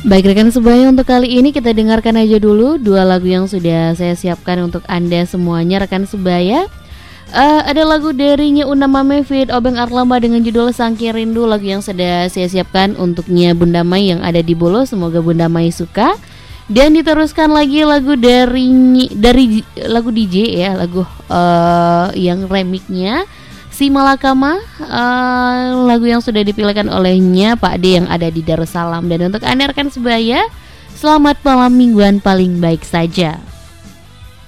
Baik rekan sebaya, untuk kali ini kita dengarkan aja dulu dua lagu yang sudah saya siapkan untuk Anda semuanya rekan sebaya. Ada lagu dari Nya Una Mame feat Obeng Arlamba dengan judul Saking Rindu, lagu yang sudah saya siapkan untuknya Bunda Mai yang ada di Bolo. Semoga Bunda Mai suka. Dan diteruskan lagi lagu dari lagu DJ ya, lagu yang remixnya Si Malakama, lagu yang sudah dipilihkan olehnya Pak D yang ada di Darussalam. Dan untuk Anda rekan sebaya, selamat malam mingguan paling baik saja.